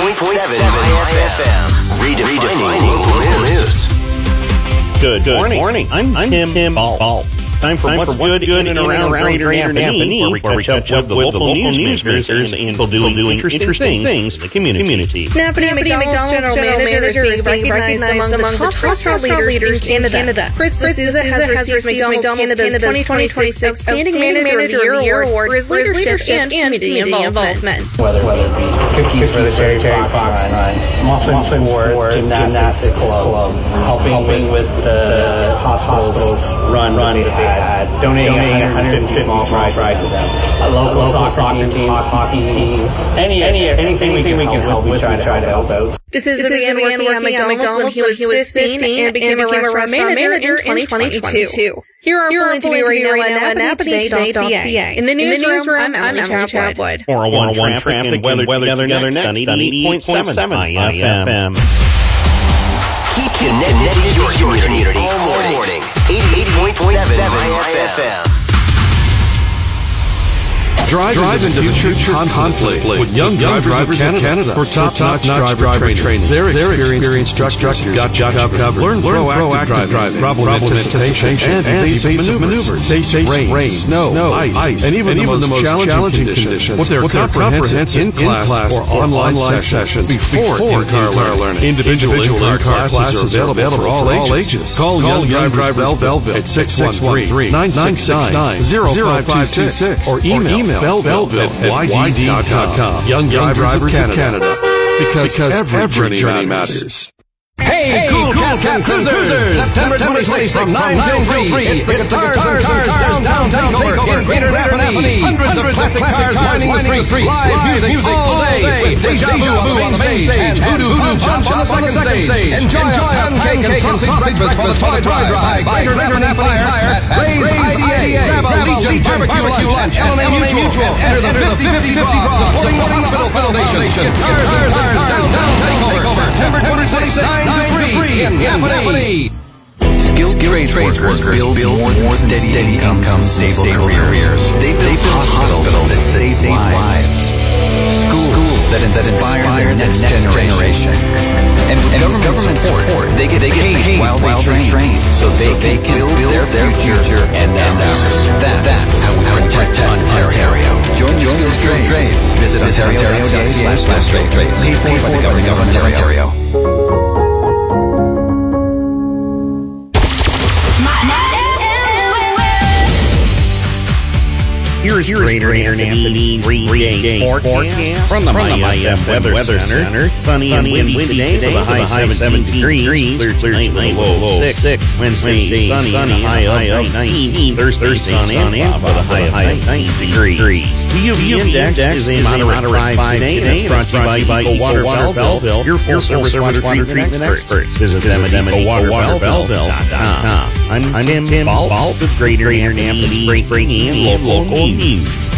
IFM. Redefining local news. Good morning. I'm Tim Ball. Time for what's good in and around Greater Napanee, where we catch up with the local newsmakers and people doing interesting things in the community. Napanee McDonald's General Manager is being recognized among the top restaurant leaders in Canada. Chris D'Souza has received McDonald's Canada's 2026 Outstanding Manager of the Year Award for his leadership and community involvement. Whether it be cookies for the Terry Fox Run, muffins for Gymnastics Club, helping with the hospital's run that they had, donating 150 small fry to them, local soccer teams, hockey teams, anything we can help with, we try to help out. D'Souza began working at McDonald's when he was 15 and became a restaurant manager in 2022. Here are full interview right now at napanee.ca. In the newsroom, I'm Emily Chapwood. 401 traffic and weather together next on 88.7 IFM. Keep connected to your community all morning. 88.7 IFM. Drive into the future conflict with Young Drivers of Canada for top-notch driver training. Their experienced instructors got you covered. Learn proactive driving, problem anticipation, and basic maneuvers. Face rain, snow, ice, and even the most challenging conditions with their comprehensive in-class or online sessions before in-car learning. Individual in-car classes are available for all ages. Call Young Drivers Belleville at 613-969-0526 or email belleville@yd.com. Young Drivers of Canada. Because every journey matters. Hey, Cool Cats and Cruisers! September 26th from 9 till 3. It's the Guitars Downtown Takeover in Greater Napanee. Hundreds of classic cars lining the streets. Live music all day with Deja Vu on the main stage and Voodoo Jump on the second stage. Enjoy a pancake and sausage breakfast for the drive by Greater Napanee Fire at Ray's IDA. Grab a Legion barbecue lunch, LNA Mutual. Enter the 50-50 draw supporting the Hospital Foundation. Guitars Downtown Takeover, September 26th, 9 to 3 in Napanee. Skilled trade workers build more than steady income, stable careers. They build hospitals that save lives. Schools that inspire their next generation. And with government support, they get paid while they train, so they can build their future and ours. That's how we protect Ontario. Join Skilled Trades. Visit Ontario.ca/trades. Paid for by the Government of Ontario. Here's Greater Napanee's 3-day forecast from the IFM Weather Center. Sunny and windy today with a high 17 degrees. Clear tonight, low 6. Wednesday, sunny, high of 19. Thursday, sun and with a high of 19 degrees. The UV index is a moderate 5 today. Brought to you by Eco Water Belleville, your full-service water treatment experts. Visit them at ecowaterbelleville.com. I'm Tim Ball with Greater Napanee breaking in local news.